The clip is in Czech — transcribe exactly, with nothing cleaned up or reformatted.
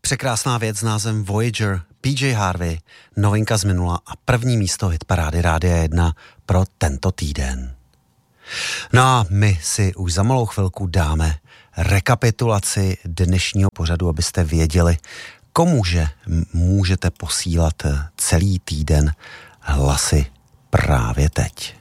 Překrásná věc s názvem Voyager, P J Harvey, novinka z minula a první místo hitparády Rádia jedna pro tento týden. No a my si už za malou chvilku dáme rekapitulaci dnešního pořadu, abyste věděli, komuže můžete posílat celý týden hlasy právě teď.